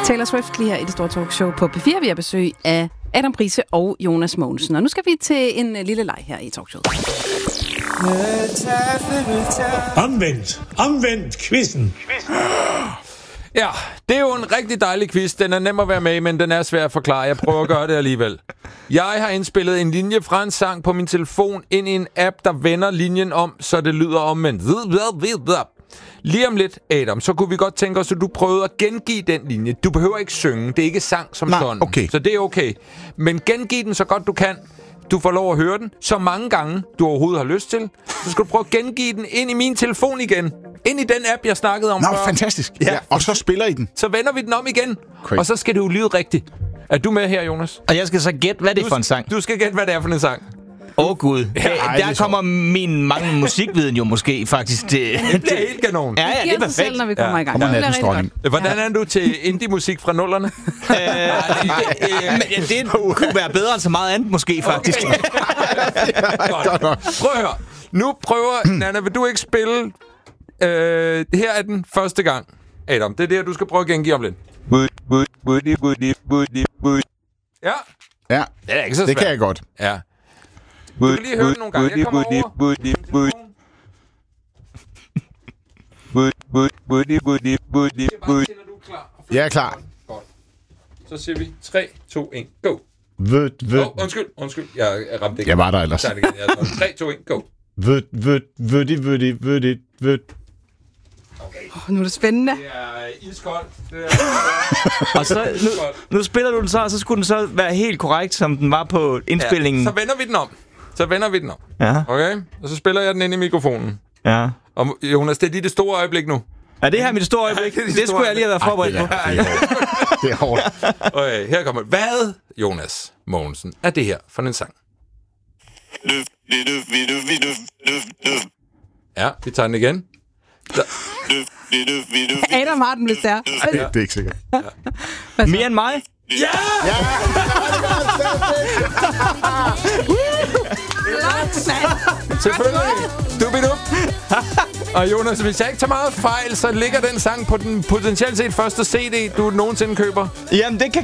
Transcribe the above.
Taylor Swift lige her i det store talkshow på P4. Vi har besøg af Adam Price og Jonas Mogensen. Og nu skal vi til en lille leg her i talkshowet. Omvendt quizzen. Ja, det er jo en rigtig dejlig quiz. Den er nem at være med i, men den er svær at forklare. Jeg prøver at gøre det alligevel. Jeg har indspillet en linje fra en sang på min telefon ind i en app, der vender linjen om, så det lyder omvendt. Lige om lidt, Adam, så kunne vi godt tænke os, at du prøvede at gengive den linje. Du behøver ikke synge. Det er ikke sang som sådan. Okay. Så det er okay. Men gengiv den så godt du kan. Du får lov at høre den så mange gange, du overhovedet har lyst til. Så skal du prøve at gengive den ind i min telefon igen. Ind i den app, jeg snakkede om før. Fantastisk. Ja. Og så spiller I den. Så vender vi den om igen. Og så skal det jo lyde rigtigt. Er du med her, Jonas? Og jeg skal så gætte, hvad det er for en sang. Du skal gætte, hvad det er for en sang. Gud. Der kommer min mange musikviden jo måske faktisk til... Det bliver helt kanon. Ja, det er perfekt. Selv, når vi kommer i gang. Kommer nattens dronning. Hvordan er du til indie-musik fra nullerne? Men det kunne være bedre end så meget andet måske, faktisk. Godt. Prøv at høre. Nu prøver... Nana, vil du ikke spille... her er den første gang. Adam, det er det, du skal prøve at gengive om lidt. Ja. Ja, Det er ikke så svært. det kan jeg godt. Ja. Du kan lige høre det nogle gange. Jeg kommer over. Jeg er klar. Godt. Så siger vi 3, 2, 1, go. Undskyld. Jeg ramte ikke. Jeg var der ellers. 3, 2, 1, go. Nu er det spændende. Det er iskoldt. Og så, nu spiller du den så, og så skulle den så være helt korrekt, som den var på indspillingen. Ja, så vender vi den om. Ja. Okay? Og så spiller jeg den ind i mikrofonen. Ja. Og Jonas, det er lige det store øjeblik nu. Er det her mit store øjeblik? Det skulle jeg lige have været forberedt på. Det er hårdt. Okay, her kommer det. Hvad, Jonas Mogensen, er det her for en sang? Ja, vi tager den igen. Adam har den, hvis det er. Det er ikke sikkert. Mere end mig? Ja! Selvfølgelig. Dubidup. Og Jonas, hvis jeg ikke tager meget fejl, så ligger den sang på den potentielt set første CD, du nogensinde køber. Jamen, det kan